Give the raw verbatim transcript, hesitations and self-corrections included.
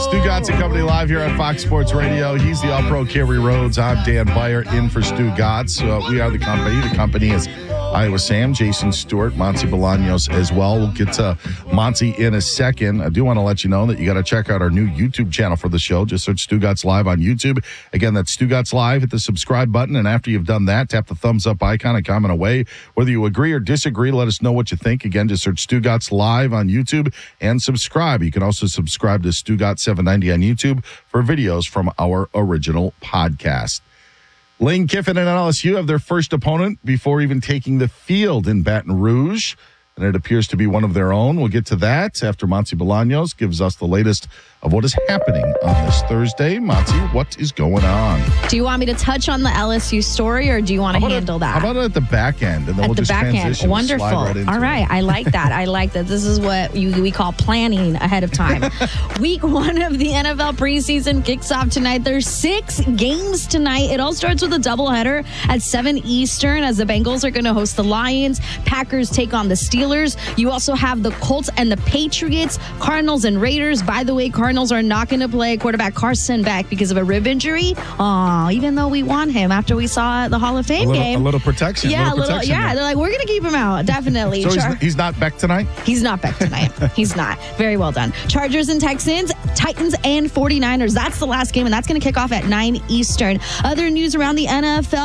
Stu Gatz and Company live here on Fox Sports Radio. He's the All-Pro Kerry Rhodes. I'm Dan Beyer in for Stu Gatz. Uh, we are the company. The company is Iowa Sam, Jason Stewart, Monty Bolaños as well. We'll get to Monty in a second. I do want to let you know that you got to check out our new YouTube channel for the show. Just search Stu Gatz Live on YouTube. Again, that's Stu Gatz Live. Hit the subscribe button, and after you've done that, tap the thumbs up icon and comment away. Whether you agree or disagree, let us know what you think. Again, just search Stu Gatz Live on YouTube and subscribe. You can also subscribe to Stu Gatz seven ninety on YouTube for videos from our original podcast. Lane Kiffin and L S U have their first opponent before even taking the field in Baton Rouge, and it appears to be one of their own. We'll get to that after Monty Bolaños gives us the latest of what is happening on this Thursday. Monty, what is going on? Do you want me to touch on the L S U story, or do you want to handle at, that? How about at the back end? And then at we'll the just back transition end. Wonderful. Right into All right. it. I like that. I like that. This is what you, we call planning ahead of time. Week one of the N F L preseason kicks off tonight. There's six games tonight. It all starts with a doubleheader at seven Eastern as the Bengals are going to host the Lions. Packers take on the Steelers. You also have the Colts and the Patriots, Cardinals and Raiders. By the way, Cardinals are not going to play quarterback Carson back because of a rib injury. Oh, even though we want him after we saw the Hall of Fame a little, game. A little protection. Yeah, a little protection little, yeah. They're like, we're going to keep him out. Definitely. So Char- he's, he's not back tonight? He's not back tonight. He's not. Very well done. Chargers and Texans, Titans and forty-niners. That's the last game, and that's going to kick off at nine Eastern. Other news around the N F L.